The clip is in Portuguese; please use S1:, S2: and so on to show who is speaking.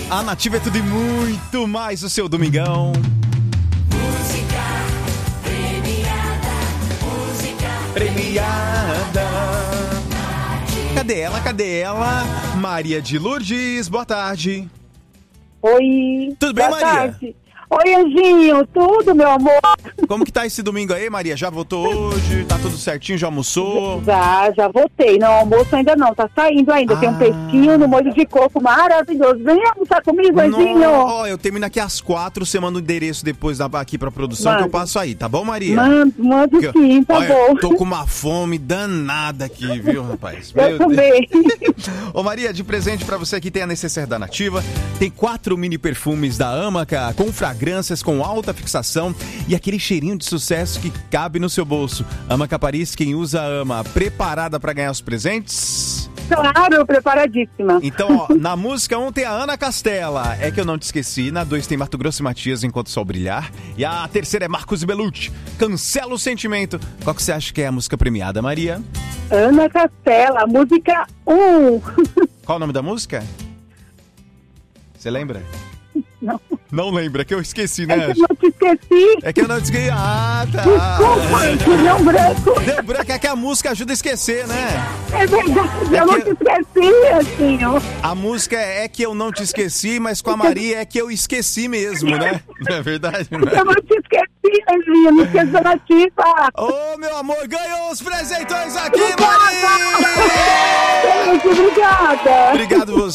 S1: A Nativa é tudo e muito mais o seu domingão.
S2: Música
S1: Premiada. Cadê ela? Maria de Lourdes, boa tarde.
S3: Oi.
S1: Tudo bem,
S3: Boa
S1: Maria?
S3: tarde. Oi, Anjinho. Tudo, meu amor?
S1: Como que tá esse domingo aí, Maria? Já votou hoje? Tá tudo certinho? Já almoçou?
S3: Já votei. Não, almoço ainda não. Tá saindo ainda. Tem um peixinho no molho de coco maravilhoso. Vem almoçar comigo, Anjinho.
S1: Ó, eu termino aqui às 4, você manda o endereço depois aqui pra produção que eu passo aí, tá bom, Maria?
S3: Mando sim, tá
S1: olha,
S3: bom.
S1: Tô com uma fome danada aqui, viu, rapaz?
S3: Eu também.
S1: Ô, Maria, de presente pra você aqui tem a necessaire da Nativa, tem 4 mini perfumes da Amaca, com fragrâncias com alta fixação e aquele cheirinho de sucesso que cabe no seu bolso. Amaca Paris, quem usa ama. Preparada pra ganhar os presentes?
S3: Claro, preparadíssima.
S1: Então, ó, na música 1 tem a Ana Castela, É Que Eu Não Te Esqueci. Na 2 tem Mato Grosso e Matias, Enquanto o Sol Brilhar. E a terceira é Marcos e Belucci, Cancela o Sentimento. Qual que você acha que é a música premiada, Maria?
S3: Ana Castela, música 1.
S1: Qual o nome da música? Você lembra?
S3: Não.
S1: Não lembra, que eu esqueci, né?
S3: É que eu não te esqueci.
S1: É que eu não te esqueci. Ah, tá.
S3: Desculpa, que deu branco.
S1: Deu branco, é que a música ajuda a esquecer, né?
S3: É verdade, eu não te esqueci, Anjinho.
S1: A música é Que Eu Não Te Esqueci, mas com a Maria é que eu esqueci mesmo, né? Não é verdade, né?
S3: Eu não te esqueci, Anjinho, não esqueci da Nativa.
S1: Ô, meu amor, ganhou os presentões aqui, Maria!
S3: Obrigada.
S1: Obrigado você.